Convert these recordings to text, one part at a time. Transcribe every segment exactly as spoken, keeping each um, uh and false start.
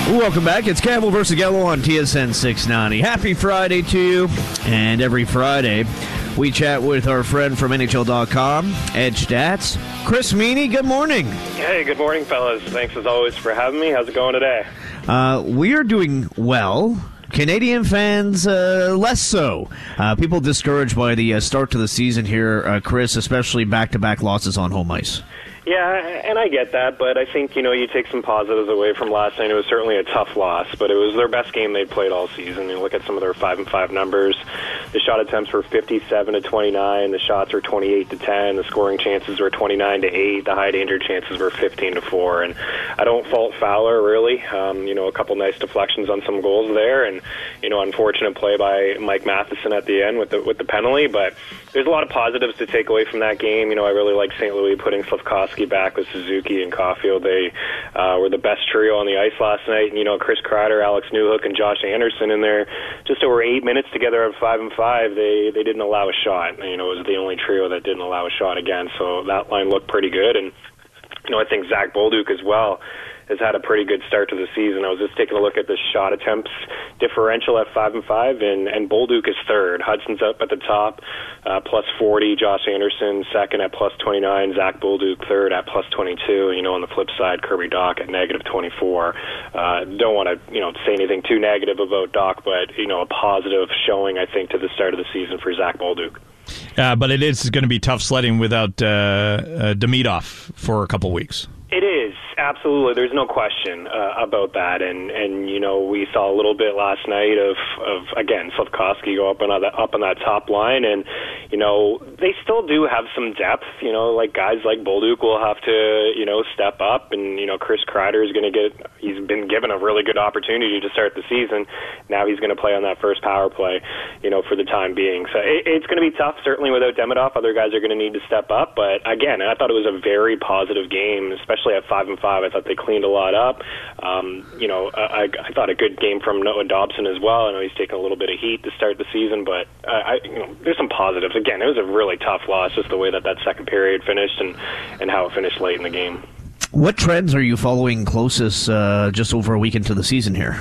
Welcome back. It's Campbell versus Gallo on T S N six ninety. Happy Friday to you. And every Friday, we chat with our friend from N H L dot com, Edge Stats, Chris Meany. Good morning. Hey, good morning, fellas. Thanks as always for having me. How's it going today? Uh, we are doing well. Canadian fans, uh, less so. Uh, people discouraged by the uh, start to the season here, uh, Chris, especially back-to-back losses on home ice. Yeah, and I get that, but I think, you know, you take some positives away from last night. It was certainly a tough loss, but it was their best game they'd played all season. You look at some of their five and five numbers. The shot attempts were fifty-seven to twenty-nine. The shots were twenty-eight to ten. The scoring chances were twenty-nine to eight. The high danger chances were fifteen to four. And I don't fault Fowler, really. Um, you know, a couple nice deflections on some goals there, and, you know, unfortunate play by Mike Matheson at the end with the with the penalty. But there's a lot of positives to take away from that game. You know, I really like Saint Louis putting Slafkovsky back with Suzuki and Caulfield. They uh, were the best trio on the ice last night. And, you know, Chris Kreider, Alex Newhook, and Josh Anderson in there just over eight minutes together at five and five. They they didn't allow a shot. You know, it was the only trio that didn't allow a shot again. So that line looked pretty good. And, you know, I think Zach Bolduc as well has had a pretty good start to the season. I was just taking a look at the shot attempts differential at five and five, and, and Bolduc is third. Hudson's up at the top, uh, plus forty. Josh Anderson second at plus twenty-nine. Zach Bolduc third at plus twenty-two. You know, on the flip side, Kirby Dach at negative twenty-four. Uh, don't want to, you know, say anything too negative about Dach, but, you know, a positive showing, I think, to the start of the season for Zach Bolduc. Uh, but it is going to be tough sledding without uh, uh, Demidov for a couple weeks. It is, absolutely. There's no question uh, about that. And, and, you know, we saw a little bit last night of, of again, Slafkovsky go up on that, up on that top line. And, you know, they still do have some depth. You know, like guys like Bolduc will have to, you know, step up. And, you know, Chris Kreider is going to get, he's been given a really good opportunity to start the season. Now he's going to play on that first power play, you know, for the time being. So it, it's going to be tough, certainly without Demidov. Other guys are going to need to step up. But, again, I thought it was a very positive game, especially at five and five. I thought they cleaned a lot up. Um, you know, I, I thought a good game from Noah Dobson as well. I know he's taken a little bit of heat to start the season, but uh, I, you know, there's some positives. Again, it was a really tough loss, just the way that that second period finished and, and how it finished late in the game. What trends are you following closest uh, just over a week into the season here?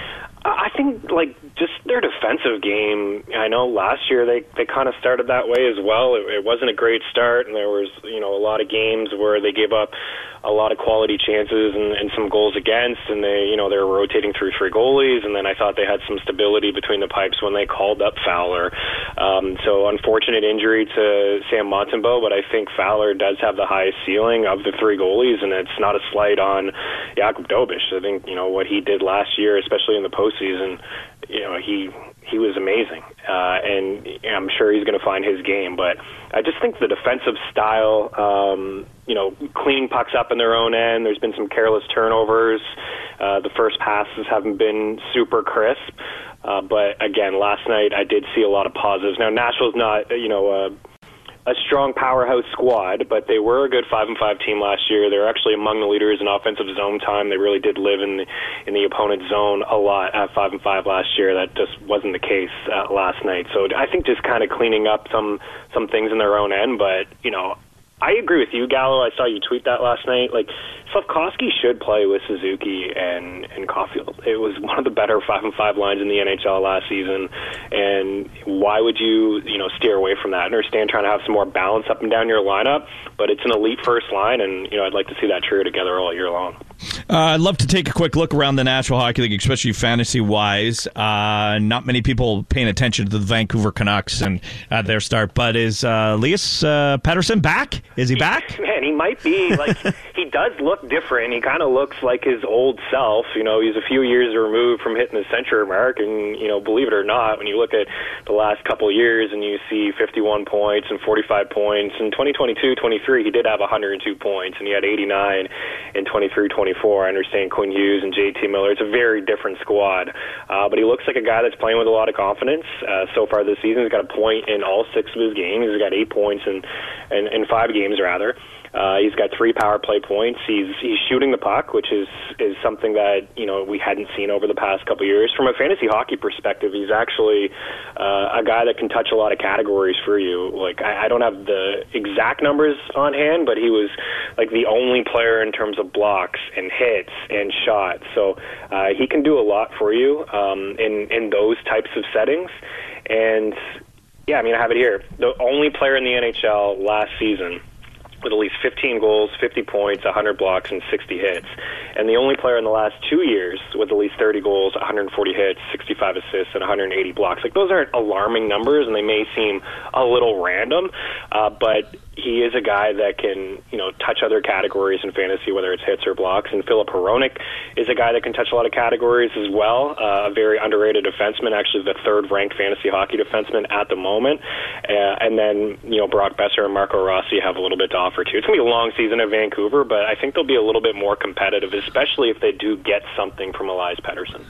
I think, like, just their defensive game. I know last year they, they kind of started that way as well. It, it wasn't a great start, and there was, you know, a lot of games where they gave up a lot of quality chances and, and some goals against, and they, you know, they were rotating through three goalies, and then I thought they had some stability between the pipes when they called up Fowler. Um, so unfortunate injury to Sam Montembeault, but I think Fowler does have the highest ceiling of the three goalies, and it's not a slight on Jakub Dobeš. I think, you know, what he did last year, especially in the postseason, you know, he he was amazing, uh, and I'm sure he's going to find his game. But I just think the defensive style, um, you know, cleaning pucks up in their own end. There's been some careless turnovers. Uh, the first passes haven't been super crisp. Uh, but again, last night I did see a lot of positives. Now Nashville's not, you know, uh, a strong powerhouse squad, but they were a good five and five team last year. They're actually among the leaders in offensive zone time. They really did live in the, in the opponent's zone a lot at five and five last year. That just wasn't the case uh, last night. So I think just kind of cleaning up some some things in their own end. But you know, I agree with you, Gallo. I saw you tweet that last night. Like, Slafkovsky should play with Suzuki and, and Caulfield. It was one of the better five and five lines in the N H L last season. And why would you, you know, steer away from that? I understand trying to have some more balance up and down your lineup, but it's an elite first line, and you know, I'd like to see that trio together all year long. Uh, I'd love to take a quick look around the National Hockey League, especially fantasy-wise. Uh, not many people paying attention to the Vancouver Canucks and uh, their start, but is uh, Elias uh, Pettersson back? Is he back? Man, he might be. Like, he does look different. He kind of looks like his old self. You know, he's a few years removed from hitting the century mark, and, you know, believe it or not, when you look at the last couple of years and you see fifty-one points and forty-five points, in twenty twenty-two twenty-three, he did have one hundred two points, and he had eighty-nine in twenty-three twenty-four. I understand Quinn Hughes and J T Miller. It's a very different squad, uh, but he looks like a guy that's playing with a lot of confidence. Uh, so far this season, he's got a point in all six of his games. He's got eight points in, in, in five games, rather. Uh, he's got three power play points. He's he's shooting the puck, which is is something that you know we hadn't seen over the past couple of years. From a fantasy hockey perspective, he's actually uh, a guy that can touch a lot of categories for you. Like I, I don't have the exact numbers on hand, but he was like the only player in terms of blocks and hits and shots. So uh, he can do a lot for you um, in in those types of settings. And yeah, I mean I have it here. The only player in the N H L last season with at least fifteen goals, fifty points, one hundred blocks, and sixty hits. And the only player in the last two years with at least thirty goals, one hundred forty hits, sixty-five assists, and one hundred eighty blocks. Like, those aren't alarming numbers, and they may seem a little random, uh, but he is a guy that can, you know, touch other categories in fantasy, whether it's hits or blocks. And Filip Hronek is a guy that can touch a lot of categories as well. Uh, a very underrated defenseman, actually the third-ranked fantasy hockey defenseman at the moment. Uh, and then, you know, Brock Besser and Marco Rossi have a little bit to offer too. It's going to be a long season at Vancouver, but I think they'll be a little bit more competitive, especially if they do get something from Elias Pettersson.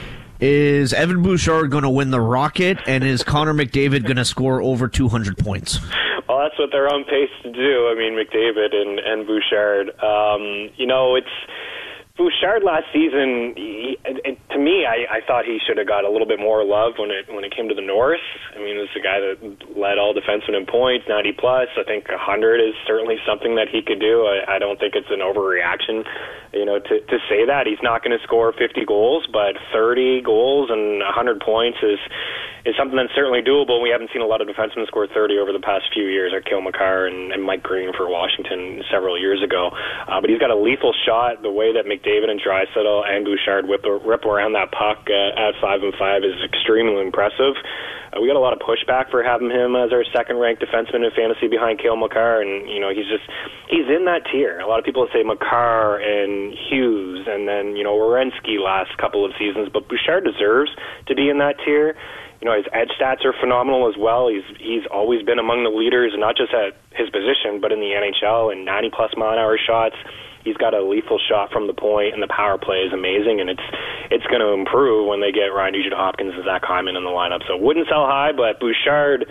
Is Evan Bouchard going to win the Rocket, and is Connor McDavid going to score over two hundred points? Well, that's what they're on pace to do. I mean, McDavid and, and Bouchard. Um, you know, it's Bouchard last season. He, it, to me, I, I thought he should have got a little bit more love when it when it came to the North. I mean, this is a guy that led all defensemen in points, ninety plus. I think one hundred is certainly something that he could do. I, I don't think it's an overreaction, you know, to, to say that. He's not going to score fifty goals, but thirty goals and one hundred points is is something that's certainly doable. We haven't seen a lot of defensemen score thirty over the past few years, like Cale Makar and, and Mike Green for Washington several years ago. Uh, but he's got a lethal shot. The way that McDavid and Draisaitl and Bouchard whip, rip around that puck uh, at five and five is extremely impressive. Uh, we got a lot of pushback for having him as our second-ranked defenseman in fantasy behind Cale Makar, and you know he's just he's in that tier. A lot of people say Makar and Hughes, and then you know Werenski last couple of seasons, but Bouchard deserves to be in that tier. You know, his edge stats are phenomenal as well. He's he's always been among the leaders, not just at his position, but in the N H L, and ninety plus mile an hour shots. He's got a lethal shot from the point, and the power play is amazing, and it's it's going to improve when they get Ryan Nugent-Hopkins and Zach Hyman in the lineup. So wouldn't sell high, but Bouchard,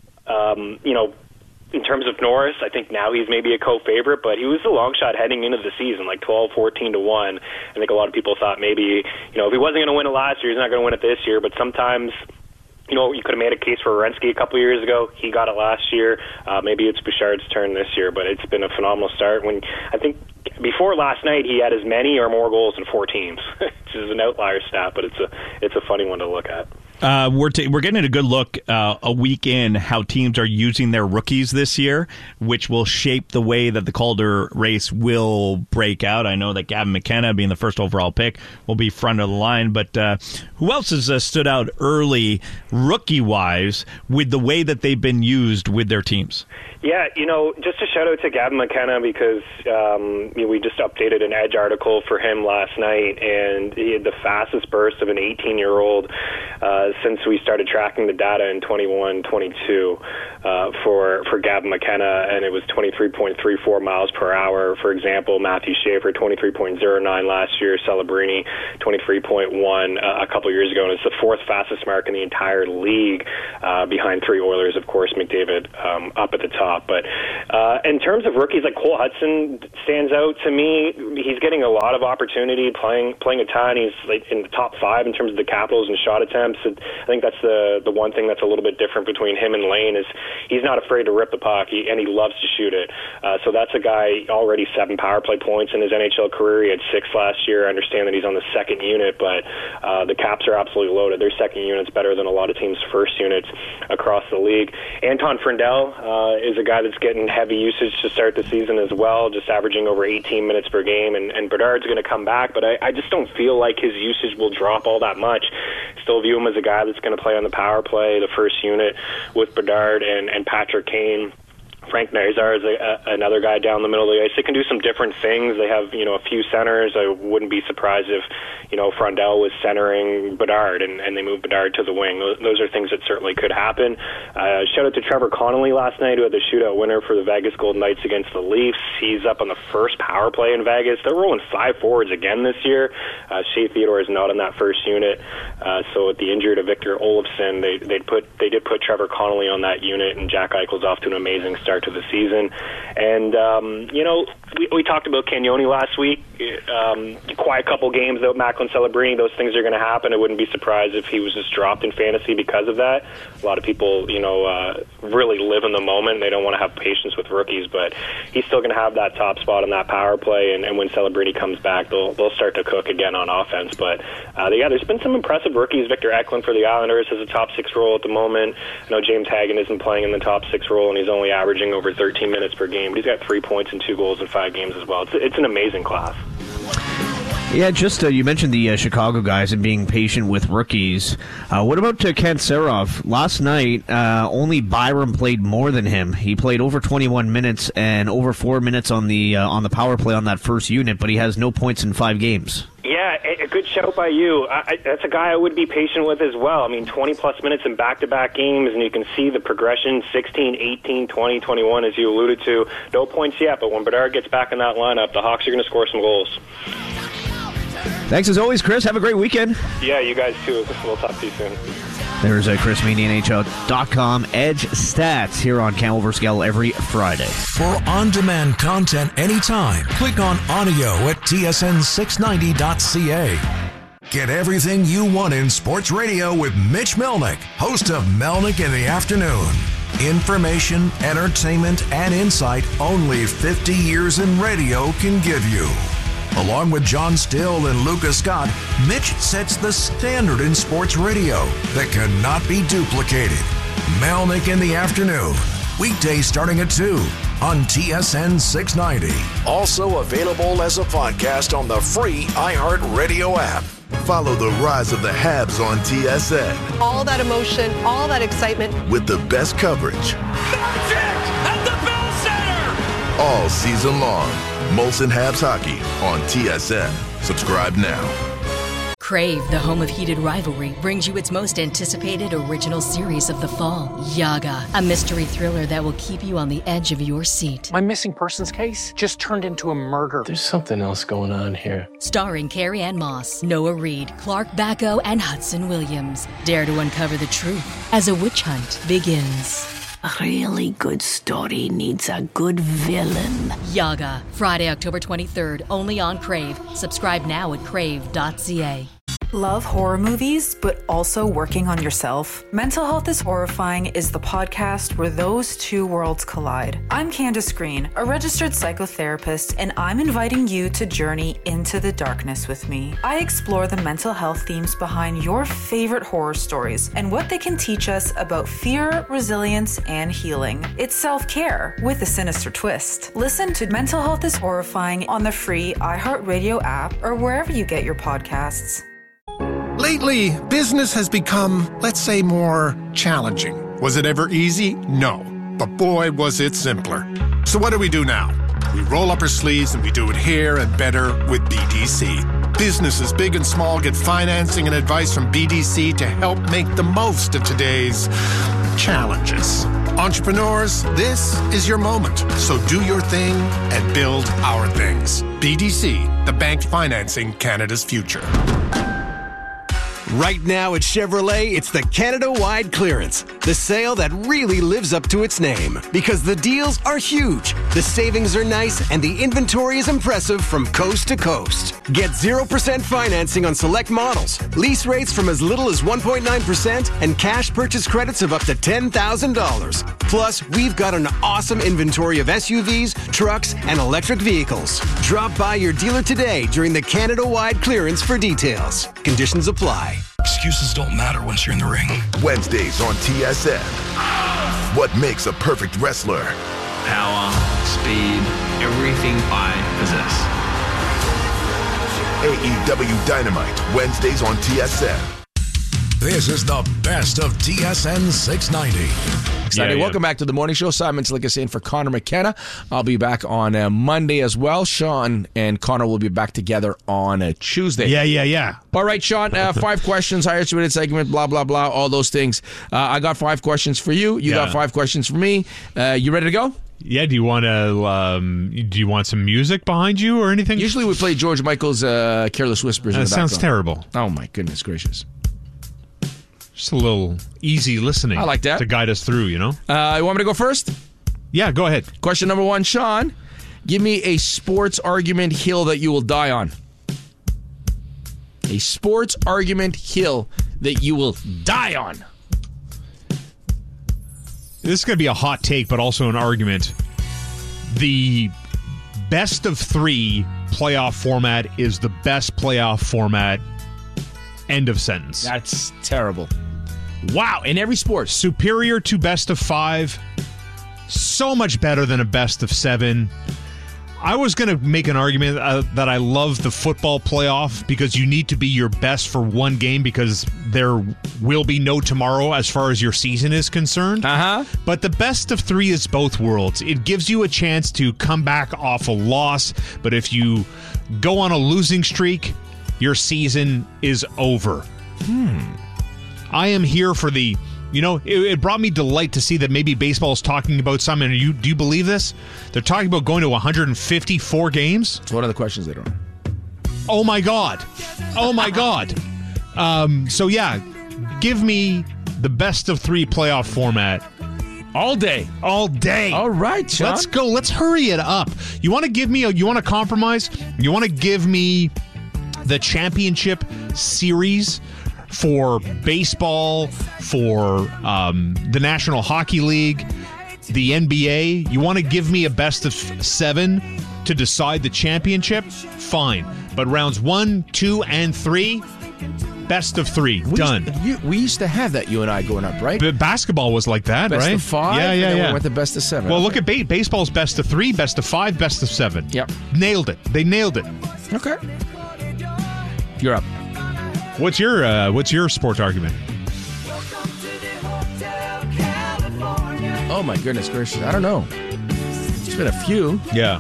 um, you know, in terms of Norris, I think now he's maybe a co-favorite, but he was a long shot heading into the season, like twelve, fourteen to one. I think a lot of people thought maybe, you know, if he wasn't going to win it last year, he's not going to win it this year, but sometimes, you know, you could have made a case for Werenski a couple of years ago. He got it last year. Uh, maybe it's Bouchard's turn this year, but it's been a phenomenal start. When I think before last night, he had as many or more goals in four teams, which is an outlier stat, but it's a it's a funny one to look at. Uh, we're t- we're getting a good look uh, a week in how teams are using their rookies this year, which will shape the way that the Calder race will break out. I know that Gavin McKenna, being the first overall pick, will be front of the line, but uh, who else has uh, stood out early, rookie-wise, with the way that they've been used with their teams? Yeah, you know, just a shout out to Gavin McKenna because um, you know, we just updated an Edge article for him last night, and he had the fastest burst of an eighteen-year-old uh, since we started tracking the data in twenty-one twenty-two uh, for for Gavin McKenna, and it was twenty-three point three four miles per hour. For example, Matthew Schaefer, twenty-three point oh nine last year, Celebrini, twenty-three point one uh, a couple years ago, and it's the fourth fastest mark in the entire league, uh, behind three Oilers, of course, McDavid um, up at the top. But uh, in terms of rookies, like Cole Hudson stands out to me. He's getting a lot of opportunity, playing playing a ton. He's like in the top five in terms of the Capitals and shot attempts. I think that's the the one thing that's a little bit different between him and Lane is he's not afraid to rip the puck, he, and he loves to shoot it. Uh, so that's a guy already seven power play points in his N H L career. He had six last year. I understand that he's on the second unit, but uh, the Caps are absolutely loaded. Their second unit's better than a lot of teams' first units across the league. Anton Frindell uh, is a guy that's getting heavy usage to start the season as well, just averaging over eighteen minutes per game, and, and Bedard's going to come back, but I, I just don't feel like his usage will drop all that much. Still view him as a guy that's going to play on the power play, the first unit with Bedard and, and Patrick Kane. Frank Nazar is a, a, another guy down the middle of the ice. They can do some different things. They have, you know, a few centers. I wouldn't be surprised if, you know, Frondell was centering Bedard and, and they moved Bedard to the wing. Those, those are things that certainly could happen. Uh, shout out to Trevor Connolly last night, who had the shootout winner for the Vegas Golden Knights against the Leafs. He's up on the first power play in Vegas. They're rolling five forwards again this year. Uh, Shea Theodore is not in that first unit. Uh, so with the injury to Victor Olofsson, they they put they did put Trevor Connolly on that unit, and Jack Eichel's off to an amazing start start to the season. And, um, you know, we, we talked about Cagnoni last week. Um, quiet couple games without Macklin Celebrini, those things are going to happen. I wouldn't be surprised if he was just dropped in fantasy because of that. A lot of people, you know, uh, really live in the moment. They don't want to have patience with rookies, but he's still going to have that top spot on that power play, and, and when Celebrini comes back, they'll they'll start to cook again on offense. But, uh, yeah, there's been some impressive rookies. Victor Eklund for the Islanders has a top six role at the moment. I know James Hagen isn't playing in the top six role, and he's only averaging over thirteen minutes per game. But he's got three points and two goals in five games as well. It's, it's an amazing class. Yeah, just uh, you mentioned the uh, Chicago guys and being patient with rookies. Uh, what about uh, Kent Serov? Last night, uh, only Byram played more than him. He played over twenty-one minutes and over four minutes on the uh, on the power play on that first unit, but he has no points in five games. Yeah, a good shout by you. I, I, that's a guy I would be patient with as well. I mean, twenty-plus minutes in back-to-back games, and you can see the progression, sixteen, eighteen, twenty, twenty-one, as you alluded to. No points yet, but when Bedard gets back in that lineup, the Hawks are going to score some goals. Thanks as always, Chris. Have a great weekend. Yeah, you guys too. We'll talk to you soon. There's a Chris Meany, N H L dot com Edge Stats here on Campbell versus. Gell every Friday. For on-demand content anytime, click on audio at T S N six ninety dot C A. Get everything you want in sports radio with Mitch Melnick, host of Melnick in the Afternoon. Information, entertainment, and insight only fifty years in radio can give you. Along with John Still and Lucas Scott, Mitch sets the standard in sports radio that cannot be duplicated. Melnick in the Afternoon, weekdays starting at two on T S N six ninety. Also available as a podcast on the free iHeartRadio app. Follow the rise of the Habs on T S N. All that emotion, all that excitement. With the best coverage. That's it! At the Bell Center! All season long. Molson Habs Hockey on T S N. Subscribe now. Crave, the home of heated rivalry, brings you its most anticipated original series of the fall, Yaga, a mystery thriller that will keep you on the edge of your seat. My missing persons case just turned into a murder. There's something else going on here. Starring Carrie Ann Moss, Noah Reid, Clark Bacco, and Hudson Williams. Dare to uncover the truth as a witch hunt begins. A really good story needs a good villain. Yaga, Friday, October twenty-third, only on Crave. Subscribe now at crave dot c a. Love horror movies, but also working on yourself? Mental Health is Horrifying is the podcast where those two worlds collide. I'm Candace Green, a registered psychotherapist, and I'm inviting you to journey into the darkness with me. I explore the mental health themes behind your favorite horror stories and what they can teach us about fear, resilience, and healing. It's self-care with a sinister twist. Listen to Mental Health is Horrifying on the free iHeartRadio app or wherever you get your podcasts. Lately, business has become, let's say, more challenging. Was it ever easy? No. But boy, was it simpler. So what do we do now? We roll up our sleeves and we do it here and better with B D C. Businesses big and small get financing and advice from B D C to help make the most of today's challenges. Entrepreneurs, this is your moment. So do your thing and build our things. B D C, the bank financing Canada's future. Right now at Chevrolet, it's the Canada-wide clearance. The sale that really lives up to its name. Because the deals are huge, the savings are nice, and the inventory is impressive from coast to coast. Get zero percent financing on select models, lease rates from as little as one point nine percent, and cash purchase credits of up to ten thousand dollars. Plus, we've got an awesome inventory of S U Vs, trucks, and electric vehicles. Drop by your dealer today during the Canada-wide clearance for details. Conditions apply. Excuses don't matter once you're in the ring. Wednesdays on T S N. What makes a perfect wrestler? Power, speed, everything I possess. A E W Dynamite, Wednesdays on T S N. This is the best of T S N six ninety. Excited. Yeah, yeah. Welcome back to the morning show. Simon Slickis in for Connor McKenna. I'll be back on uh, Monday as well. Sean and Connor will be back together on uh, Tuesday. Yeah, yeah, yeah. All right, Sean, uh, five questions, highest rated segment, blah, blah, blah, all those things. Uh, I got five questions for you. You Yeah. got five questions for me. Uh, you ready to go? Yeah, do you want to? Um, do you want some music behind you or anything? Usually we play George Michael's uh, Careless Whispers. That in the sounds background. terrible. Oh, my goodness gracious. Just a little easy listening. I like that. To guide us through, you know? Uh, you want me to go first? Yeah, go ahead. Question number one, Sean. Give me a sports argument hill that you will die on. A sports argument hill that you will die on. This is going to be a hot take, but also an argument. The best of three playoff format is the best playoff format. End of sentence. That's terrible. Wow, in every sport. Superior to best of five. So much better than a best of seven. I was going to make an argument uh, that I love the football playoff because you need to be your best for one game because there will be no tomorrow as far as your season is concerned. Uh-huh. But the best of three is both worlds. It gives you a chance to come back off a loss, but if you go on a losing streak, your season is over. Hmm. I am here for the... You know, it, it brought me delight to see that maybe baseball is talking about something. You, do you believe this? They're talking about going to one hundred fifty-four games? It's one of the questions later on. Oh, my God. Oh, my God. Um, so, yeah, give me the best of three playoff format. All day. All day. All right, Sean. Let's go. Let's hurry it up. You want to give me a, you want to compromise? You want to give me the championship series for baseball, for um, the National Hockey League, the N B A. You want to give me a best of seven to decide the championship? Fine. But rounds one, two, and three, best of three. We Done. Used to, you, we used to have that, you and I, growing up, right? But basketball was like that, best right? Best of five? Yeah, yeah, and then yeah. we went to best of seven. Well, okay. look at ba- baseball's best of three, best of five, best of seven. Yep. Nailed it. They nailed it. Okay. You're up. What's your uh, what's your sports argument? Oh my goodness gracious! I don't know. There's been a few. Yeah.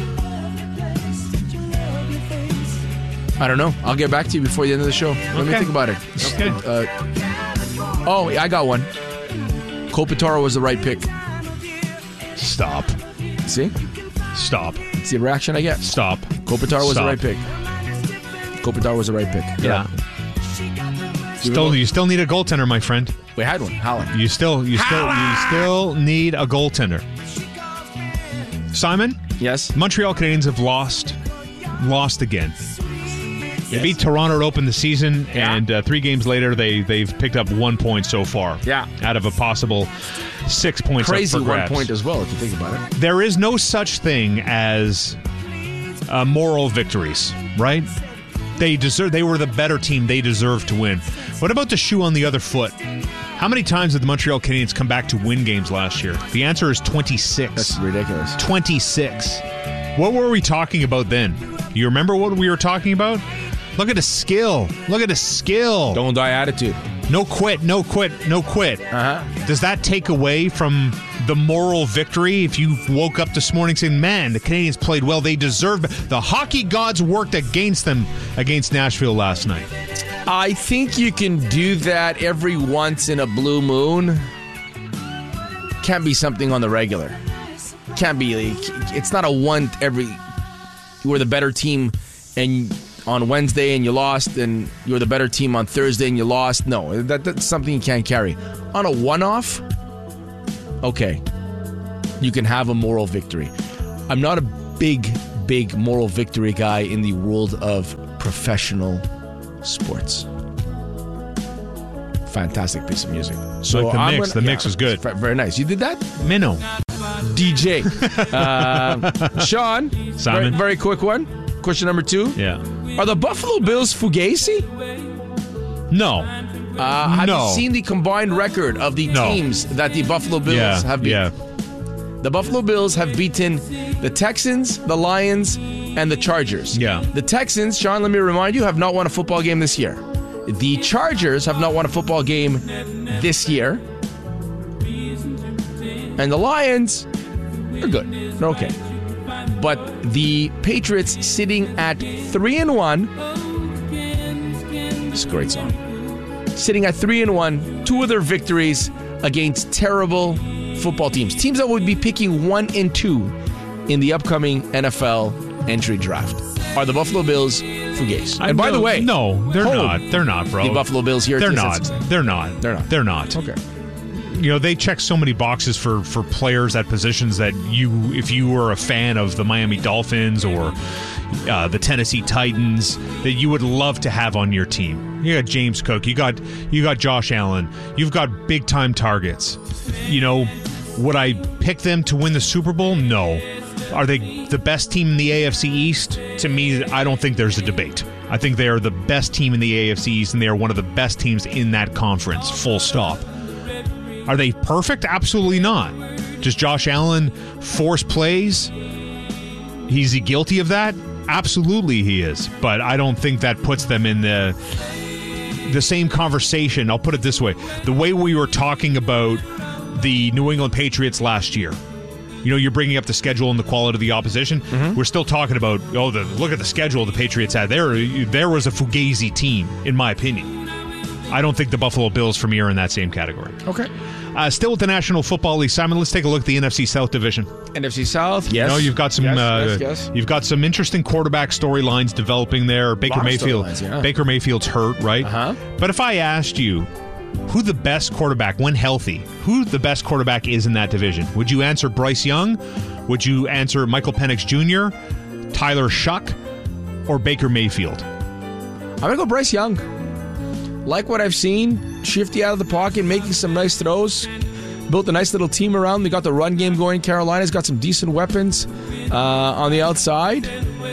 I don't know. I'll get back to you before the end of the show. Let okay. me think about it. Okay. Uh, oh, yeah, I got one. Kopitar was the right pick. Stop. See? Stop. It's the reaction I get. Stop. Kopitar was Stop. the right pick. Kopitar was the right pick. Yeah. Still, you still need a goaltender, my friend. We had one. Holland. You still, you still, you still need a goaltender. Simon? Yes. Montreal Canadiens have lost, lost again. They Yes. beat Toronto to open the season, Yeah. and uh, three games later, they they've picked up one point so far. Yeah. Out of a possible six points. Crazy up for one grabs. point as well, if you think about it. There is no such thing as uh, moral victories, right? They deserve. They were the better team. They deserve to win. What about the shoe on the other foot? How many times did the Montreal Canadiens come back to win games last year? The answer is twenty-six. That's ridiculous. twenty-six. What were we talking about then? You remember what we were talking about? Look at the skill. Look at the skill. Don't die attitude. No quit, no quit, no quit. Uh-huh. Does that take away from the moral victory if you woke up this morning saying, man, the Canadiens played well, they deserved it. The hockey gods worked against them against Nashville last night. I think you can do that every once in a blue moon. Can't be something on the regular. Can't be. Like, it's not a one every. You were the better team and on Wednesday and you lost, and you were the better team on Thursday and you lost. No, that, that's something you can't carry. On a one-off, okay, you can have a moral victory. I'm not a big, big moral victory guy in the world of professional sports. Fantastic piece of music. So like the I'm mix. gonna, the mix yeah, was good. Very nice. You did that? Minnow. D J. uh, Sean. Simon. Very, very quick one. Question number two. Yeah. Are the Buffalo Bills fugazi? No. Uh, have no. you seen the combined record of the No. teams that the Buffalo Bills Yeah. have beaten? Yeah. The Buffalo Bills have beaten the Texans, the Lions, and the Chargers. Yeah. The Texans, Sean, let me remind you, have not won a football game this year. The Chargers have not won a football game this year. And the Lions are good. They're okay. But the Patriots sitting at three and one. It's a great song. Sitting at three and one, two of their victories against terrible football teams. Teams that would be picking one and two in the upcoming N F L entry draft. Are the Buffalo Bills fugazi? And by no, the way, no, they're hold not. They're not, bro. The Buffalo Bills here. They're at not. T S N six ninety. They're not. They're not. They're not. Okay. you know, they check so many boxes for, for players at positions that you, if you were a fan of the Miami Dolphins or uh, the Tennessee Titans, that you would love to have on your team. You got James Cook, you got you got Josh Allen, you've got big time targets. You know, would I pick them to win the Super Bowl? No. Are they the best team in the A F C East? To me, I don't think there's a debate. I think they are the best team in the A F C East, and they are one of the best teams in that conference, full stop. Are they perfect? Absolutely not. Does Josh Allen force plays? Is he guilty of that? Absolutely he is. But I don't think that puts them in the the same conversation. I'll put it this way. The way we were talking about the New England Patriots last year, you know, you're bringing up the schedule and the quality of the opposition. Mm-hmm. We're still talking about, oh, the look at the schedule the Patriots had. There, there was a fugazi team, in my opinion. I don't think the Buffalo Bills for me are in that same category. Okay. Uh, still with the National Football League, Simon, let's take a look at the N F C South division. N F C South, yes. You know, you've got some yes, uh, yes, yes. You've got some interesting quarterback storylines developing there. Baker Mayfield, yeah. Baker Mayfield's hurt, right? Uh-huh. But if I asked you who the best quarterback, when healthy, who the best quarterback is in that division, would you answer Bryce Young? Would you answer Michael Penix Junior, Tyler Shuck, or Baker Mayfield? I'm going to go Bryce Young. Like what I've seen, shifty out of the pocket, making some nice throws. Built a nice little team around. They got the run game going. Carolina's got some decent weapons uh, on the outside.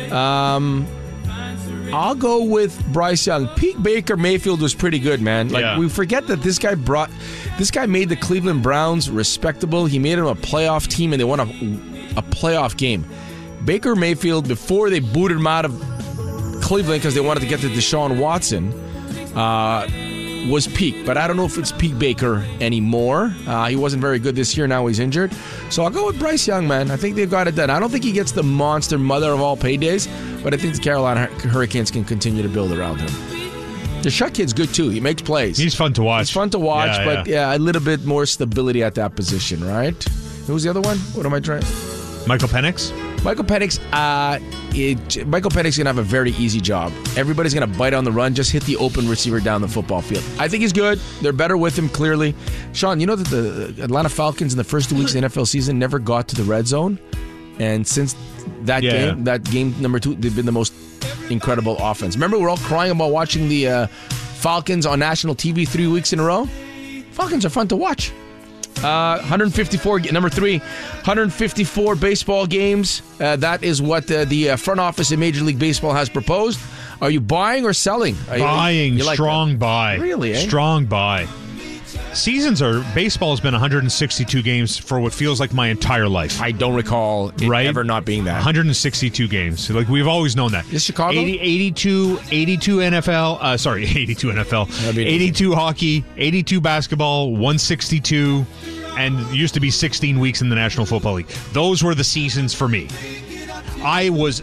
Um, I'll go with Bryce Young. Peak Baker Mayfield was pretty good, man. Like yeah. we forget that this guy brought, this guy made the Cleveland Browns respectable. He made them a playoff team, and they won a, a playoff game. Baker Mayfield, before they booted him out of Cleveland because they wanted to get to Deshaun Watson, uh, was peak. But I don't know if it's peak Baker anymore. Uh, he wasn't very good this year. Now he's injured. So I'll go with Bryce Young, man. I think they've got it done. I don't think he gets the monster mother of all paydays, but I think the Carolina Hurricanes can continue to build around him. The Shuck kid's good, too. He makes plays. He's fun to watch. He's fun to watch, yeah, but yeah. yeah, a little bit more stability at that position, right? Who's the other one? What am I trying? Michael Penix? Michael Penix, uh, it, Michael Penix is going to have a very easy job. Everybody's going to bite on the run, just hit the open receiver down the football field. I think he's good. They're better with him, clearly. Sean, you know that the Atlanta Falcons in the first two weeks of the N F L season never got to the red zone? And since that yeah. game, that game number two, they've been the most incredible offense. Remember, we're all crying about watching the uh, Falcons on national T V three weeks in a row? Falcons are fun to watch. Uh, one hundred fifty-four, number three, one hundred fifty-four baseball games. Uh, that is what uh, the uh, front office in Major League Baseball has proposed. Are you buying or selling? Are buying, you, you like strong that? buy. Really, eh? Strong buy. Seasons are, baseball has been one hundred sixty-two games for what feels like my entire life. I don't recall it right? ever not being that. one hundred sixty-two games. Like, we've always known that. Is Chicago? eighty, eighty-two, eighty-two N F L, uh, sorry, eighty-two N F L, eighty-two hockey, eighty-two basketball, one sixty-two, and it used to be sixteen weeks in the National Football League. Those were the seasons for me. I was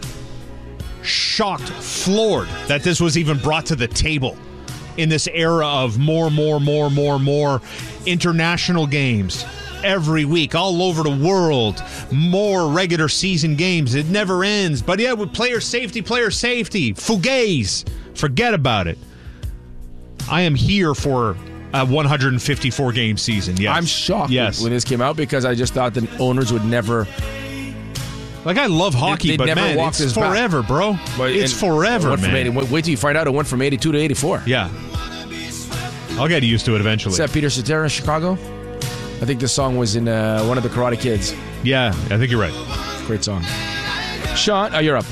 shocked, floored that this was even brought to the table in this era of more, more, more, more, more international games every week all over the world, more regular season games. It never ends. But yeah, with player safety, player safety, fugazi, forget about it. I am here for a one hundred fifty-four game season. Yes. I'm shocked yes. when this came out because I just thought the owners would never. Like, I love hockey, they, but never man, it's forever, back. bro. But, it's forever, man. eighty, wait, wait till you find out it went from eighty-two to eighty-four. Yeah. I'll get used to it eventually. Is that Peter Cetera in Chicago? I think this song was in uh, one of the Karate Kids. Yeah, I think you're right. Great song. Sean, oh, you're up.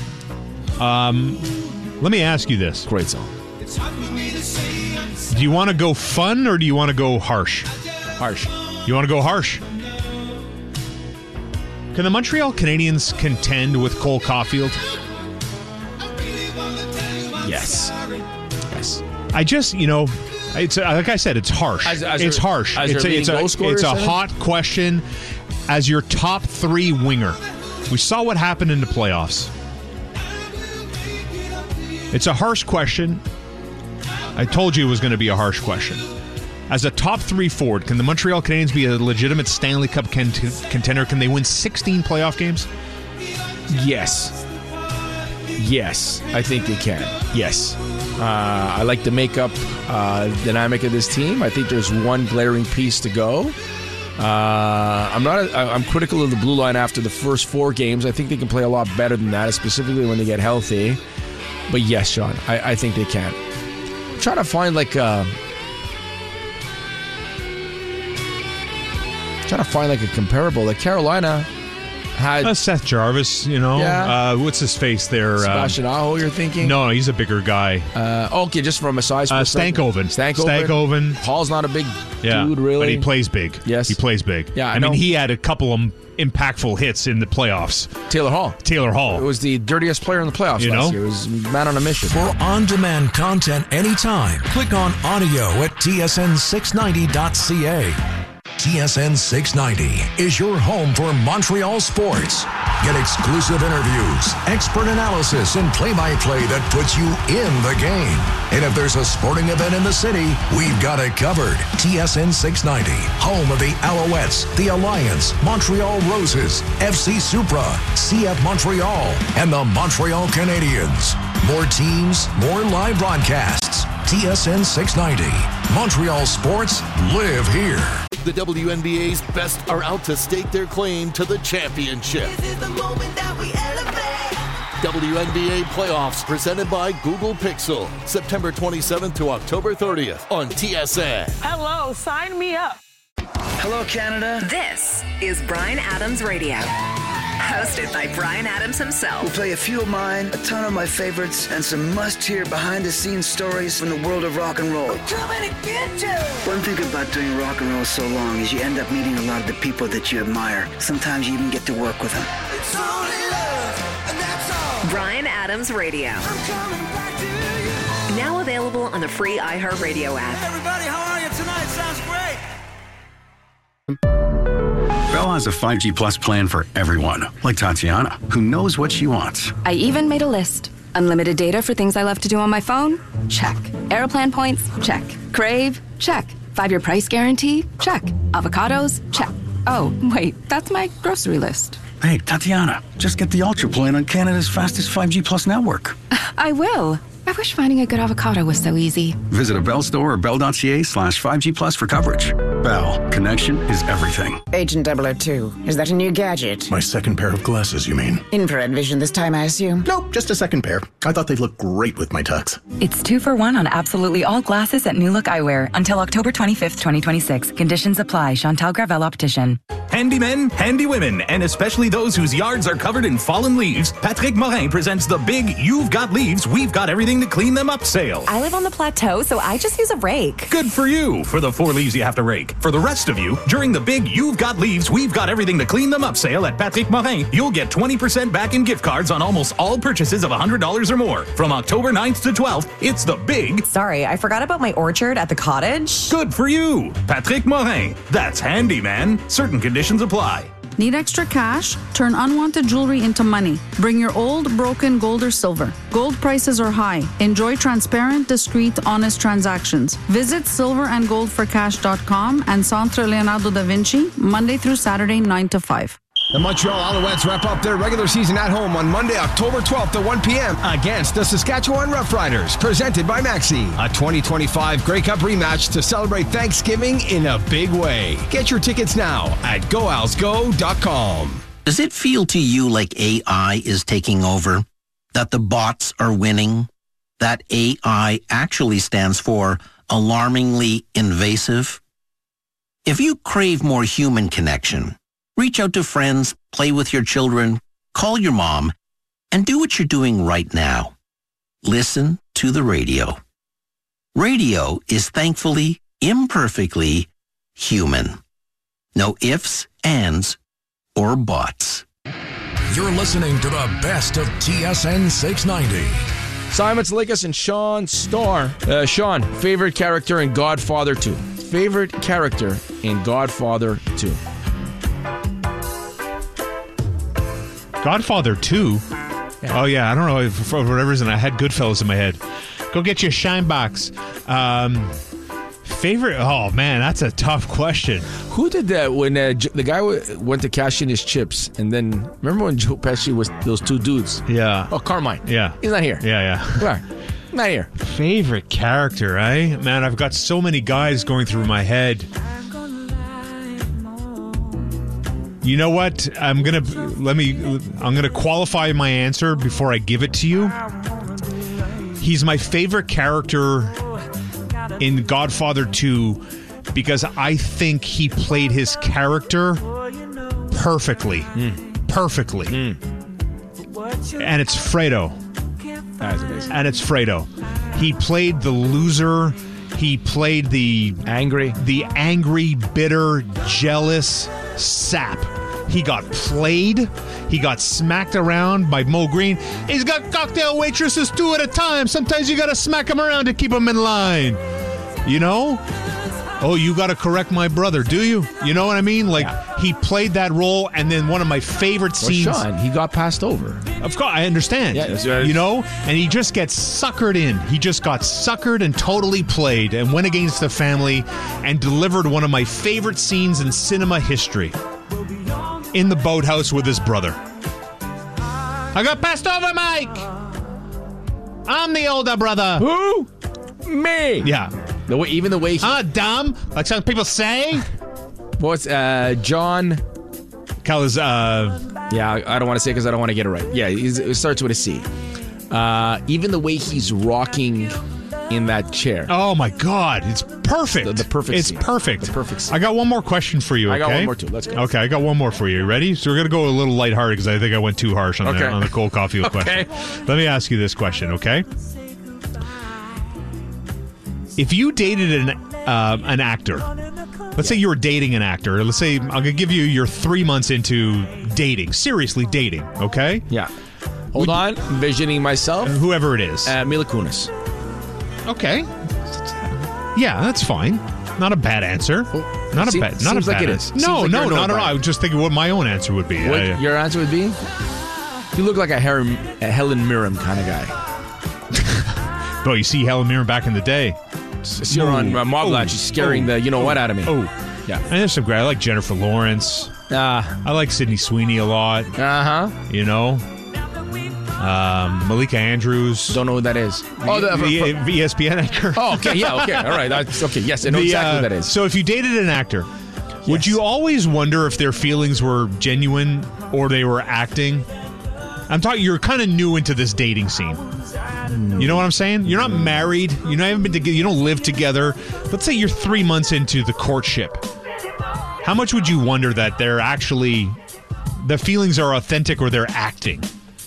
Um, let me ask you this. Great song. Do you want to go fun or do you want to go harsh? Harsh. You want to go harsh? Can the Montreal Canadiens contend with Cole Caulfield? Yes. Yes. I just, you know, it's like I said, it's harsh. As, as it's her, harsh. As it's a, it's a, it's a hot question. As your top three winger, we saw what happened in the playoffs. It's a harsh question. I told you it was going to be a harsh question. As a top three forward, can the Montreal Canadiens be a legitimate Stanley Cup cont- contender? Can they win sixteen playoff games? Yes. Yes, I think they can. Yes. Uh, I like the makeup uh, dynamic of this team. I think there's one glaring piece to go. Uh, I'm not. A, I'm critical of the blue line after the first four games. I think they can play a lot better than that, specifically when they get healthy. But yes, Sean, I, I think they can. I'm trying to find like a, trying to find like a comparable. Like Carolina had uh, Seth Jarvis, you know. Yeah. Uh, what's his face there? Sebastian um, Aho, you're thinking? No, he's a bigger guy. Uh, okay, just from a size uh, perspective. Stankoven. Stankoven. Stankoven. Paul's not a big yeah, dude, really. But he plays big. Yes. He plays big. Yeah, I, I know. mean, he had a couple of impactful hits in the playoffs. Taylor Hall. Taylor Hall. It was the dirtiest player in the playoffs you last know? year. It was man on a mission. For on-demand content anytime, click on audio at T S N six ninety dot C A. T S N six ninety is your home for Montreal sports. Get exclusive interviews, expert analysis, and play-by-play that puts you in the game. And if there's a sporting event in the city, we've got it covered. T S N six ninety, home of the Alouettes, the Alliance, Montreal Roses, F C Supra, C F Montreal, and the Montreal Canadiens. More teams, more live broadcasts. T S N six ninety. Montreal sports live here. The W N B A's best are out to stake their claim to the championship. This is the moment that we elevate. W N B A playoffs presented by Google Pixel. September twenty-seventh to October thirtieth on T S N. Hello, sign me up. Hello, Canada. This is Bryan Adams Radio. Hosted by Bryan Adams himself. We'll play a few of mine, a ton of my favorites, and some must-hear behind-the-scenes stories from the world of rock and roll. I'm coming to get you. One thing about doing rock and roll so long is you end up meeting a lot of the people that you admire. Sometimes you even get to work with them. It's only love, and that's all. Bryan Adams Radio. I'm coming back to you. Now available on the free iHeartRadio app. Hey everybody, how are you tonight? Sounds great. Bell has a five G Plus plan for everyone, like Tatiana, who knows what she wants. I even made a list. Unlimited data for things I love to do on my phone? Check. Aeroplan points? Check. Crave? Check. Five-year price guarantee? Check. Avocados? Check. Oh, wait, that's my grocery list. Hey, Tatiana, just get the Ultra plan on Canada's fastest five G Plus network. I will. I wish finding a good avocado was so easy. Visit a Bell store or bell.ca slash 5G Plus for coverage. Bell, connection is everything. Agent double oh two, is that a new gadget? My second pair of glasses, you mean? Infrared vision this time, I assume? Nope, just a second pair. I thought they'd look great with my tux. It's two for one on absolutely all glasses at New Look Eyewear until October twenty-fifth, twenty twenty-six. Conditions apply. Chantal Gravel Optician. Handy men, handy women, and especially those whose yards are covered in fallen leaves, Patrick Morin presents the big You've Got Leaves, We've Got Everything to Clean Them Up sale. I live on the plateau, so I just use a rake. Good for you, for the four leaves you have to rake. For the rest of you, during the big You've Got Leaves, We've Got Everything to Clean Them Up sale at Patrick Morin, you'll get twenty percent back in gift cards on almost all purchases of one hundred dollars or more. From October ninth to twelfth, it's the big... Sorry, I forgot about my orchard at the cottage. Good for you, Patrick Morin. That's handy, man. Certain conditions apply. Need extra cash? Turn unwanted jewelry into money. Bring your old, broken gold or silver. Gold prices are high. Enjoy transparent, discreet, honest transactions. Visit silver and gold for cash dot com and Centre Leonardo da Vinci, Monday through Saturday, nine to five. The Montreal Alouettes wrap up their regular season at home on Monday, October twelfth at one p.m. against the Saskatchewan Roughriders, presented by Maxi. A twenty twenty-five Grey Cup rematch to celebrate Thanksgiving in a big way. Get your tickets now at go owls go dot com. Does it feel to you like A I is taking over? That the bots are winning? That A I actually stands for alarmingly invasive? If you crave more human connection, reach out to friends, play with your children, call your mom, and do what you're doing right now. Listen to the radio. Radio is thankfully, imperfectly human. No ifs, ands, or buts. You're listening to the best of T S N six ninety. Simon Tsalikas and Sean Starr. Uh, Sean, favorite character in Godfather two. Favorite character in Godfather two. Godfather two? Yeah. Oh, yeah. I don't know. For whatever reason, I had Goodfellas in my head. Go get your shine box. Um, favorite? Oh, man, that's a tough question. Who did that when uh, the guy w- went to cash in his chips? And then, remember when Joe Pesci was those two dudes? Yeah. Oh, Carmine. Yeah. He's not here. Yeah, yeah. Come on. Not here. Favorite character, eh? Man, I've got so many guys going through my head. You know what? I'm gonna let me. I'm gonna qualify my answer before I give it to you. He's my favorite character in Godfather two because I think he played his character perfectly, mm. perfectly. Mm. And it's Fredo. That is amazing. And it's Fredo. He played the loser. He played the angry, the angry, bitter, jealous sap. He got played. He got smacked around by Mo Green. He's got cocktail waitresses two at a time. Sometimes you got to smack him around to keep him in line. You know? Oh, you got to correct my brother, do you? You know what I mean? Like, yeah. He played that role, and then one of my favorite well, scenes... Sean, he got passed over. Of course, I understand. Yeah, that's right. You know? And he just gets suckered in. He just got suckered and totally played and went against the family and delivered one of my favorite scenes in cinema history. In the boathouse with his brother. I got passed over, Mike! I'm the older brother. Who? Me? Yeah. The way, even the way he... Ah, dumb? Like some people say? What's, uh, John... Cal is, uh... Yeah, I don't want to say because I don't want to get it right. Yeah, he's, it starts with a C. Uh, even the way he's rocking in that chair. Oh, my God. It's perfect. The, the perfect It's scene. perfect. The perfect scene. I got one more question for you, okay? I got one more, too. Let's go. Okay, I got one more for you. You ready? So we're going to go a little lighthearted because I think I went too harsh on, okay. the, on the cold coffee okay. question. Let me ask you this question, okay? If you dated an uh, an actor, let's say you were dating an actor. Let's say I'm going to give you your three months into dating, seriously dating, okay? Yeah. Hold Would, on. Envisioning myself. Whoever it is. Uh, Mila Kunis. Okay. Yeah, that's fine. Not a bad answer. Well, not a seems, bad. Not seems a bad. like it is. No, like no, not at all. I was just thinking what my own answer would be. What I, your answer would be? You look like a, Her- a Helen Mirren kind of guy. Bro, you see Helen Mirren back in the day. See her on uh, Moblat. She's scaring oh, the you know oh, what out of me. Oh, yeah. And there's some great. I like Jennifer Lawrence. Ah, uh, I like Sydney Sweeney a lot. Uh huh. You know, um, Malika Andrews. Don't know who that is. Oh, the, the, the E S P N anchor. Oh, okay, yeah, okay, all right. That's, okay, yes, I know the, exactly uh, who that is. So, if you dated an actor, yes. would you always wonder if their feelings were genuine or they were acting? I'm talking. You're kind of new into this dating scene. You know what I'm saying? You're not married. You know, haven't been together. You don't live together. Let's say you're three months into the courtship. How much would you wonder that they're actually, the feelings are authentic or they're acting?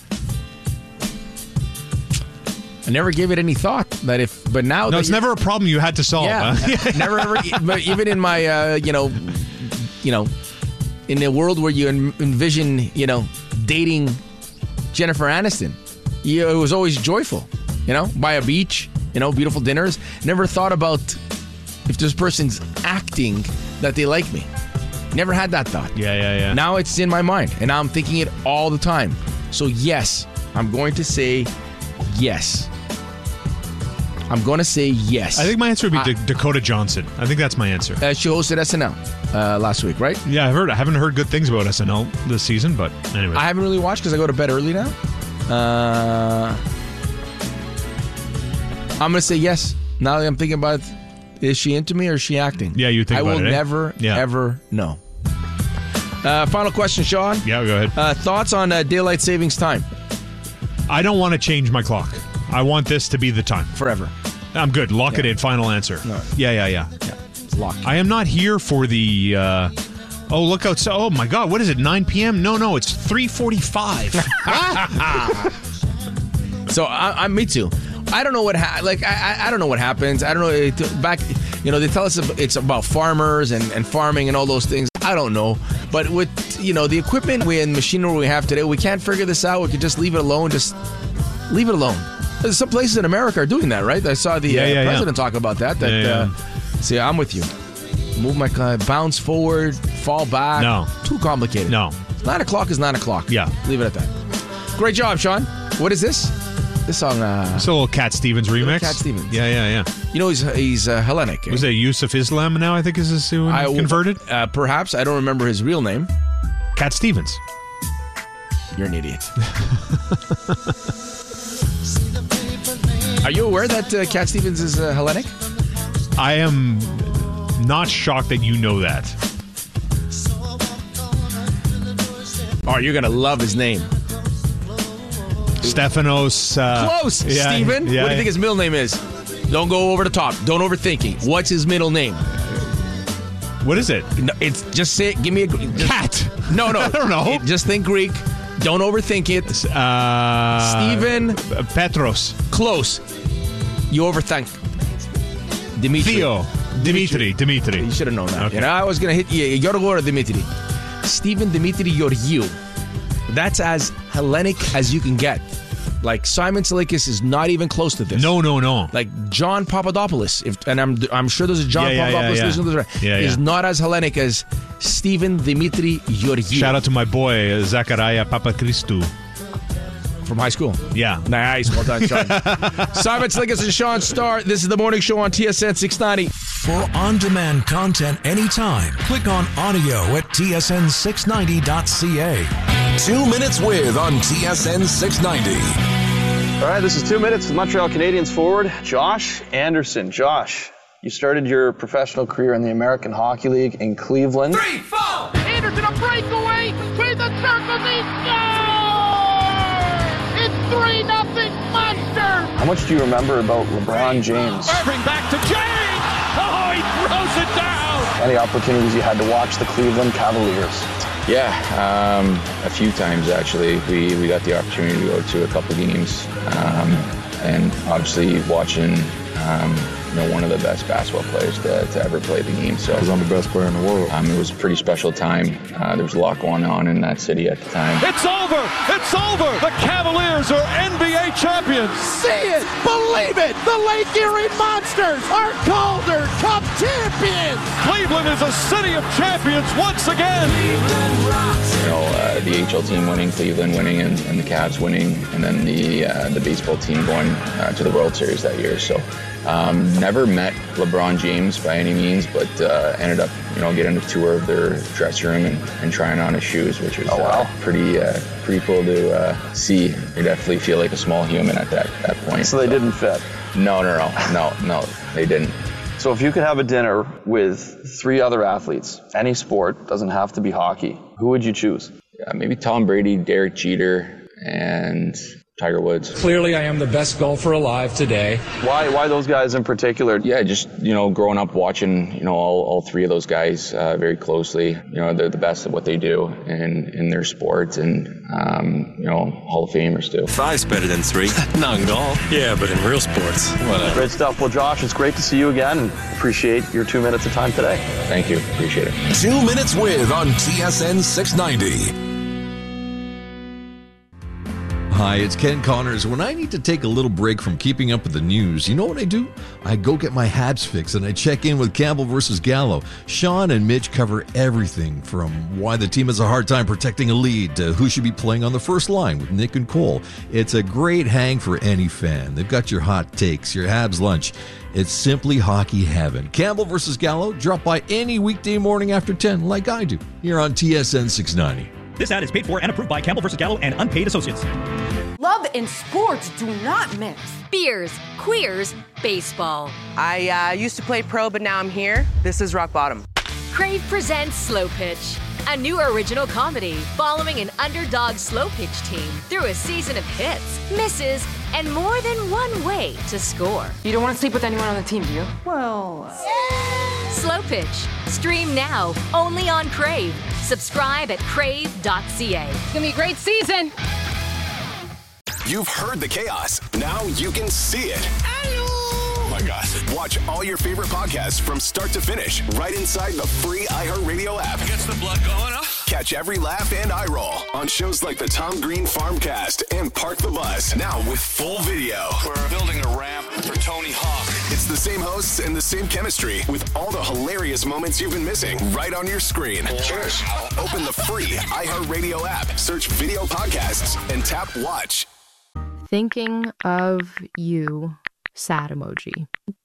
I never gave it any thought. That if, but now no, it's never a problem you had to solve. Yeah, huh? never ever. But even in my, uh, you know, you know, in a world where you envision, you know, dating Jennifer Aniston. Yeah, it was always joyful, you know, by a beach, you know, beautiful dinners. Never thought about if this person's acting that they like me. Never had that thought. Yeah, yeah, yeah. Now it's in my mind, and now I'm thinking it all the time. So yes, I'm going to say yes. I'm going to say yes. I think my answer would be I, D- Dakota Johnson. I think that's my answer. Uh, she hosted S N L uh, last week, right? Yeah, I've heard. I haven't heard good things about S N L this season, but anyway. I haven't really watched because I go to bed early now. Uh, I'm going to say yes. Now that I'm thinking about it, is she into me or is she acting? Yeah, you think I about will it, eh? never, yeah. ever know. Uh, final question, Sean. Yeah, go ahead. Uh, thoughts on uh, daylight savings time? I don't want to change my clock. I want this to be the time. Forever. I'm good. Lock yeah. it in. Final answer. No. Yeah, yeah, yeah. Yeah, it's locked. I am not here for the... Uh, oh, look outside. Oh, my God. What is it, nine p.m.? No, no, it's three forty-five. So, I, I, me too. I don't know what ha- like I, I don't know what happens. I don't know. It, back, you know, they tell us it's about farmers and, and farming and all those things. I don't know. But with, you know, the equipment we and machinery we have today, we can't figure this out. We could just leave it alone. Just leave it alone. Some places in America are doing that, right? I saw the yeah, uh, yeah, president yeah. talk about that. That yeah, yeah. Uh, see, I'm with you. Move my uh, bounce forward, fall back. No, too complicated. No, nine o'clock is nine o'clock. Yeah, leave it at that. Great job, Sean. What is this? This song. Uh, it's a little Cat Stevens remix. Cat Stevens. Yeah, yeah, yeah. You know he's he's uh, Hellenic. Was it Yusuf Islam now? I think is his uh, I, converted. Uh, perhaps I don't remember his real name. Cat Stevens. You're an idiot. Are you aware that uh, Cat Stevens is uh, Hellenic? I am not shocked that you know that. Oh, you're going to love his name. Stefanos. Uh, Close, yeah, Steven. Yeah, what do you think his middle name is? Don't go over the top. Don't overthink it. What's his middle name? What is it? No, it's just say it. Give me a just, cat. No, no. I don't know. It, just think Greek. Don't overthink it. Uh, Steven Petros. Close. You overthink. Dimitri. Theo. Dimitri. Dimitri. You should have known that. Okay. You know, I was gonna hit you. You gotta go to Dimitri. Steven Dimitri Georgiou. That's as Hellenic as you can get. Like Simon Salikis is not even close to this. No, no, no. Like John Papadopoulos, if, and I'm I'm sure there's a John yeah, yeah, Papadopoulos yeah, yeah. listening to this, right? Yeah, yeah. Is not as Hellenic as Steven Dimitri Georgiou. Shout out to my boy uh, Zachariah Papachristou from high school. Yeah, nice. Well done, Sean. Simon Salikis and Sean Starr. This is the morning show on T S N six ninety. For on-demand content anytime, click on audio at T S N six ninety dot C A. Two Minutes With on T S N six ninety. All right, this is Two Minutes with Montreal Canadiens forward Josh Anderson. Josh, you started your professional career in the American Hockey League in Cleveland. Three, four. Anderson, a breakaway with the circle. He scores! It's three nothing Monsters. How much do you remember about LeBron James? Irving back to James. Oh, he throws it down. Any opportunities you had to watch the Cleveland Cavaliers? Yeah, um, a few times actually. We we got the opportunity to go to a couple games, um, and obviously watching um, you know one of the best basketball players to, to ever play the game. So because I'm the best player in the world. Um, it was a pretty special time. Uh, there was a lot going on in that city at the time. It's over. It's over. The Cavaliers are N B A champions. See it, believe it. The Lake Erie Monsters are Calder Cup champions. Cleveland is a city of champions once again. You know, uh, the H L team winning, Cleveland winning, and, and the Cavs winning, and then the uh, the baseball team going uh, to the World Series that year. So, um, never met LeBron James by any means, but uh, ended up, you know, getting a tour of their dressing room and, and trying on his shoes, which was oh, wow. uh, pretty uh, pretty cool to uh, see. You definitely feel like a small human at that that point. So they so, didn't fit. No, no, no, no, no, they didn't. So if you could have a dinner with three other athletes, any sport, doesn't have to be hockey, who would you choose? Yeah, maybe Tom Brady, Derek Jeter, and Tiger Woods. Clearly, I am the best golfer alive today. Why Why those guys in particular? Yeah, just, you know, growing up watching, you know, all, all three of those guys uh, very closely. You know, they're the best at what they do in, in their sport, and, um, you know, Hall of Famers too. Five's better than three. Not in golf. Yeah, but in real sports, whatever. Great stuff. Well, Josh, it's great to see you again, and appreciate your two minutes of time today. Thank you. Appreciate it. Two Minutes With on T S N six ninety. Hi, it's Ken Connors. When I need to take a little break from keeping up with the news, you know what I do? I go get my Habs fix and I check in with Campbell versus Gallo. Sean and Mitch cover everything from why the team has a hard time protecting a lead to who should be playing on the first line with Nick and Cole. It's a great hang for any fan. They've got your hot takes, your Habs lunch. It's simply hockey heaven. Campbell versus Gallo, drop by any weekday morning after ten like I do here on T S N six ninety. This ad is paid for and approved by Campbell versus Gallo and unpaid associates. Love and sports do not mix. Beers, queers, baseball. I uh, used to play pro, but now I'm here. This is rock bottom. Crave presents Slow Pitch, a new original comedy following an underdog slow pitch team through a season of hits, misses, and more than one way to score. You don't want to sleep with anyone on the team, do you? Well... Yeah. Slow Pitch. Stream now, only on Crave. Subscribe at crave dot c a. It's going to be a great season. You've heard the chaos. Now you can see it. Hello. Oh my God. Watch all your favorite podcasts from start to finish right inside the free iHeartRadio app. Gets the blood going, huh? Catch every laugh and eye roll on shows like the Tom Green Farmcast and Park the Bus. Now with full video. We're building a ramp for Tony Hawk. It's the same hosts and the same chemistry with all the hilarious moments you've been missing right on your screen. Cheers. Open the free iHeartRadio app, search video podcasts, and tap watch. Thinking of you, sad emoji.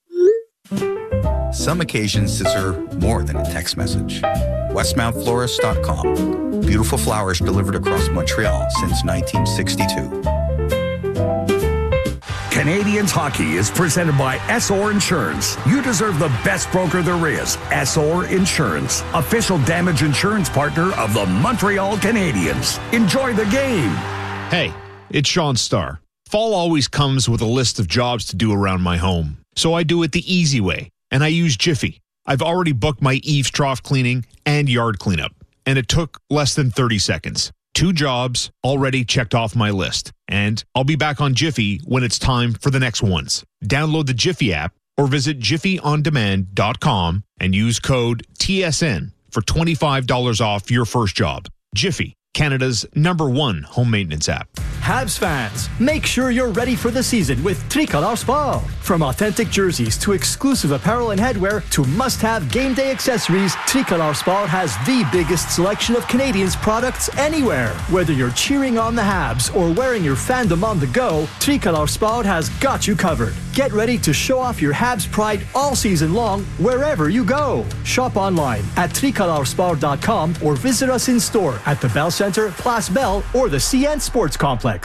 Some occasions deserve more than a text message. Westmount Florist dot com. Beautiful flowers delivered across Montreal since nineteen sixty-two. Canadiens hockey is presented by Essor Insurance. You deserve the best broker there is. Essor Insurance, official damage insurance partner of the Montreal Canadiens. Enjoy the game. Hey, it's Sean Starr. Fall always comes with a list of jobs to do around my home. So I do it the easy way, and I use Jiffy. I've already booked my eaves trough cleaning and yard cleanup, and it took less than thirty seconds. Two jobs already checked off my list, and I'll be back on Jiffy when it's time for the next ones. Download the Jiffy app or visit jiffy on demand dot com and use code T S N for twenty-five dollars off your first job. Jiffy, Canada's number one home maintenance app. Habs fans, make sure you're ready for the season with Tricolor Sport. From authentic jerseys to exclusive apparel and headwear to must-have game day accessories, Tricolor Sport has the biggest selection of Canadiens products anywhere. Whether you're cheering on the Habs or wearing your fandom on the go, Tricolor Sport has got you covered. Get ready to show off your Habs pride all season long wherever you go. Shop online at tricolor sport dot com or visit us in store at the Bell Center, Place Bell, or the C N Sports Complex.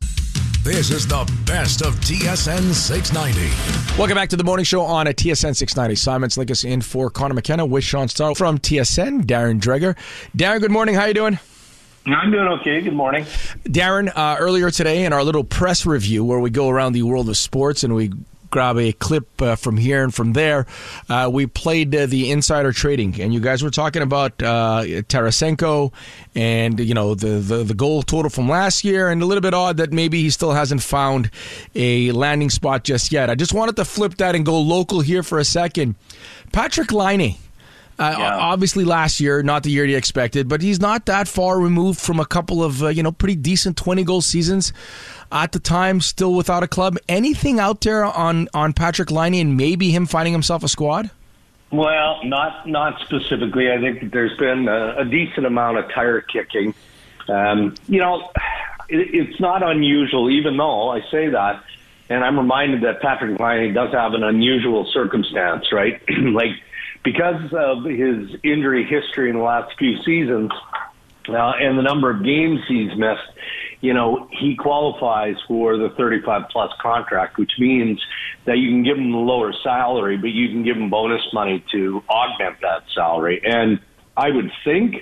This is the best of T S N six ninety. Welcome back to the morning show on a T S N six ninety. Simon Slinkus in for Connor McKenna with Sean Starr from T S N, Darren Dreger. Darren, good morning. How you doing? I'm doing okay. Good morning. Darren, uh, earlier today in our little press review where we go around the world of sports and we grab a clip uh, from here and from there, uh, we played uh, the insider trading, and you guys were talking about uh, Tarasenko and you know the, the the goal total from last year, and a little bit odd that maybe he still hasn't found a landing spot just yet. I just wanted to flip that and go local here for a second. Patrik Laine. Uh, yeah. Obviously last year, not the year he expected, but he's not that far removed from a couple of, uh, you know, pretty decent twenty-goal seasons at the time, still without a club. Anything out there on, on Patrik Laine and maybe him finding himself a squad? Well, not not specifically. I think that there's been a, a decent amount of tire kicking. Um, you know, it, it's not unusual, even though I say that, and I'm reminded that Patrik Laine does have an unusual circumstance, right? Like, because of his injury history in the last few seasons uh, and the number of games he's missed, you know, he qualifies for the thirty-five plus contract, which means that you can give him the lower salary, but you can give him bonus money to augment that salary. And I would think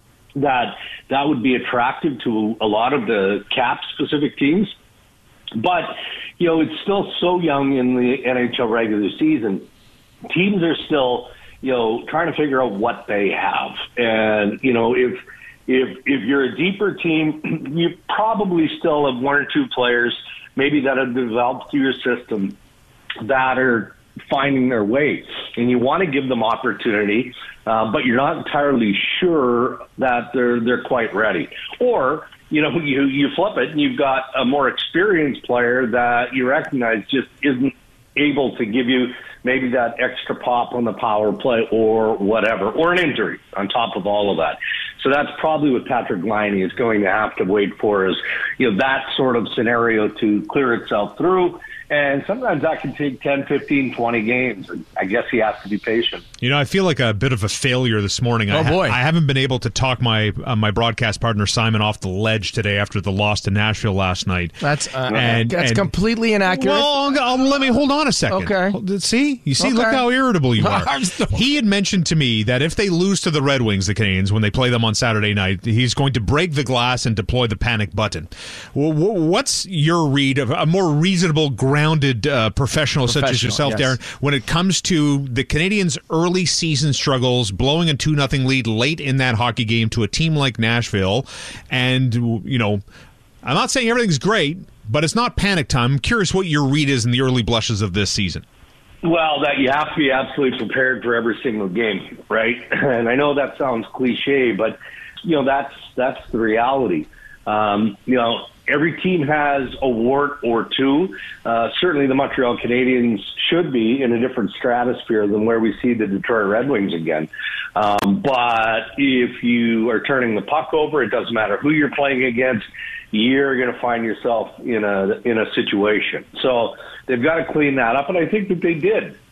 that that would be attractive to a lot of the cap-specific teams. But, you know, it's still so young in the N H L regular season. Teams are still, you know, trying to figure out what they have. And, you know, if if if you're a deeper team, you probably still have one or two players maybe that have developed through your system that are finding their way. And you want to give them opportunity, uh, but you're not entirely sure that they're they're quite ready. Or, you know, you, you flip it and you've got a more experienced player that you recognize just isn't able to give you maybe that extra pop on the power play or whatever, or an injury on top of all of that. So that's probably what Patrik Laine is going to have to wait for, is, you know, that sort of scenario to clear itself through. And sometimes that can take ten, fifteen, twenty games. And I guess he has to be patient. You know, I feel like a bit of a failure this morning. Oh, I ha- boy. I haven't been able to talk my uh, my broadcast partner Simon off the ledge today after the loss to Nashville last night. That's uh, and, that's and, completely inaccurate. Well, I'll, I'll, let me hold on a second. Okay. See? You see, Okay. look how irritable you are. He had mentioned to me that if they lose to the Red Wings, the Canadiens, when they play them on Saturday night, he's going to break the glass and deploy the panic button. Well, what's your read of a more reasonable, grounded uh, professional, such as yourself, yes. Darren, when it comes to the Canadiens' early season struggles, blowing a two nothing lead late in that hockey game to a team like Nashville, and, you know, I'm not saying everything's great, but it's not panic time. I'm curious what your read is in the early blushes of this season. Well, that you have to be absolutely prepared for every single game, right? And I know that sounds cliche, but, you know, that's that's the reality. Um, you know, every team has a wart or two. Uh, certainly the Montreal Canadiens should be in a different stratosphere than where we see the Detroit Red Wings again. Um, but if you are turning the puck over, it doesn't matter who you're playing against, you're going to find yourself in a in a situation. So they've got to clean that up, and I think that they did.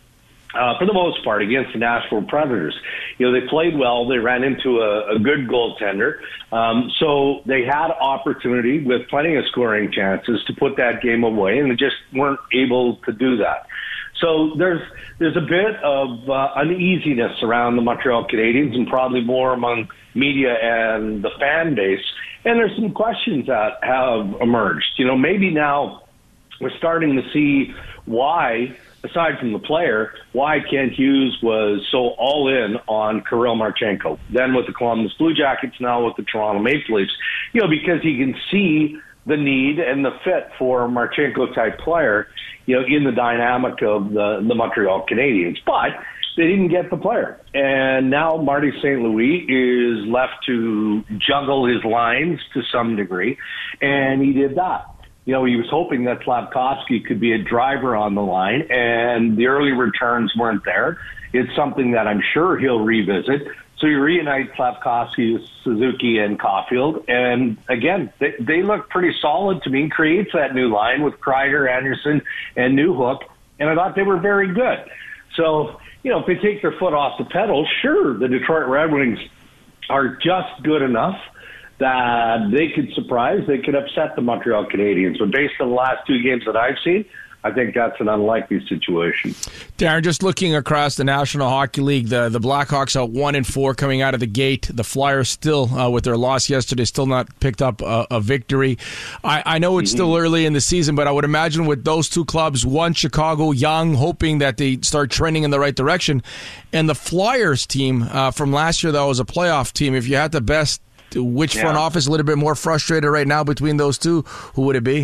uh, for the most part, against the Nashville Predators. You know, they played well. They ran into a, a good goaltender. Um, so they had opportunity with plenty of scoring chances to put that game away, and they just weren't able to do that. So there's there's a bit of uh, uneasiness around the Montreal Canadiens, and probably more among media and the fan base. And there's some questions that have emerged. You know, maybe now we're starting to see why, aside from the player, why Kent Hughes was so all in on Kirill Marchenko. Then with the Columbus Blue Jackets, now with the Toronto Maple Leafs. You know, because he can see the need and the fit for a Marchenko-type player, you know, in the dynamic of the, the Montreal Canadiens. But they didn't get the player. And now Marty Saint Louis is left to juggle his lines to some degree, and he did that. You know, he was hoping that Slafkovsky could be a driver on the line, and the early returns weren't there. It's something that I'm sure he'll revisit. So you reunite Slafkovsky, Suzuki, and Caulfield, and again, they, they look pretty solid to me. Creates that new line with Kreider, Anderson, and Newhook, and I thought they were very good. So, you know, if they take their foot off the pedal, sure, the Detroit Red Wings are just good enough that they could surprise, they could upset the Montreal Canadiens. But based on the last two games that I've seen, I think that's an unlikely situation. Darren, just looking across the National Hockey League, the, the Blackhawks are one and four coming out of the gate. The Flyers still, uh, with their loss yesterday, still not picked up a, a victory. I, I know it's mm-hmm. still early in the season, but I would imagine with those two clubs, one Chicago young, hoping that they start trending in the right direction, and the Flyers team uh, from last year that was a playoff team. If you had to best which yeah. front office a little bit more frustrated right now between those two, who would it be?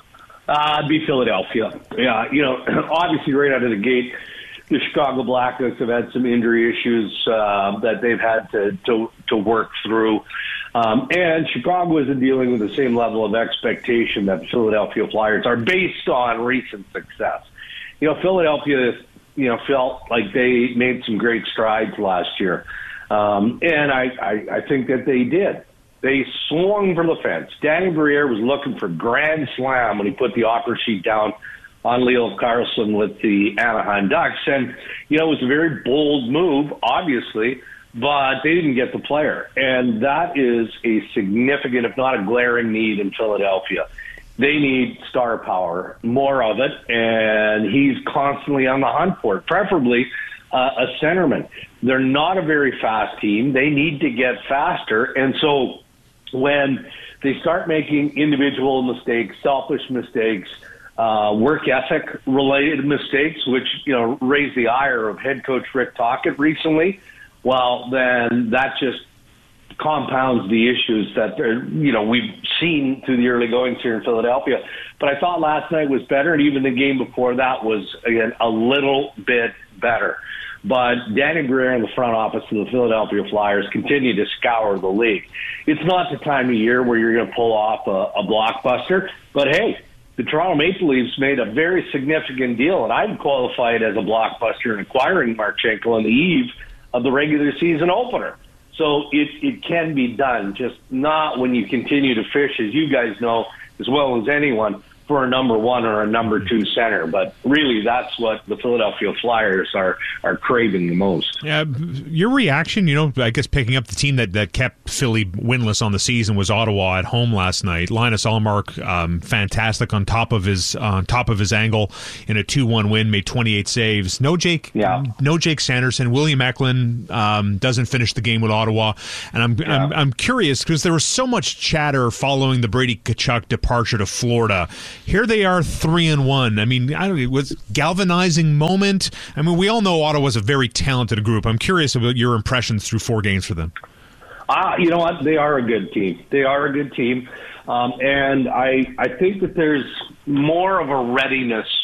Uh, it'd be Philadelphia. Yeah, you know, obviously right out of the gate, the Chicago Blackhawks have had some injury issues uh, that they've had to, to, to work through. Um, and Chicago isn't dealing with the same level of expectation that the Philadelphia Flyers are based on recent success. You know, Philadelphia, you know, felt like they made some great strides last year. Um, and I, I, I think that they did. They swung for the fence. Danny Briere was looking for grand slam when he put the offer sheet down on Leo Carlson with the Anaheim Ducks. And, you know, it was a very bold move, obviously, but they didn't get the player. And that is a significant, if not a glaring need in Philadelphia. They need star power, more of it, and he's constantly on the hunt for it, preferably uh, a centerman. They're not a very fast team. They need to get faster, and so when they start making individual mistakes, selfish mistakes, uh, work ethic related mistakes, which, you know, raised the ire of head coach Rick Tocchet recently, well, then that just compounds the issues that, you know, we've seen through the early goings here in Philadelphia. But I thought last night was better, and even the game before that was, again, a little bit better. But Danny Briere and the front office of the Philadelphia Flyers continue to scour the league. It's not the time of year where you're going to pull off a, a blockbuster, but hey, the Toronto Maple Leafs made a very significant deal, and I'd qualify it as a blockbuster in acquiring Marchenko on the eve of the regular season opener. So it, it can be done, just not when you continue to fish, as you guys know as well as anyone, for a number one or a number two center. But really, that's what the Philadelphia Flyers are are craving the most. Yeah, your reaction, you know, I guess picking up the team that, that kept Philly winless on the season was Ottawa at home last night. Linus Ullmark, um, fantastic on top of his uh, on top of his angle in a two one win, made twenty-eight saves. No Jake, yeah. no Jake Sanderson. William Eklund um, doesn't finish the game with Ottawa, and I'm yeah. I'm, I'm curious because there was so much chatter following the Brady Tkachuk departure to Florida. Here they are, three and one. I mean, I don't know, it was a galvanizing moment. I mean, we all know Ottawa's a very talented group. I'm curious about your impressions through four games for them. Uh, you know what? They are a good team. They are a good team. Um, and I, I think that there's more of a readiness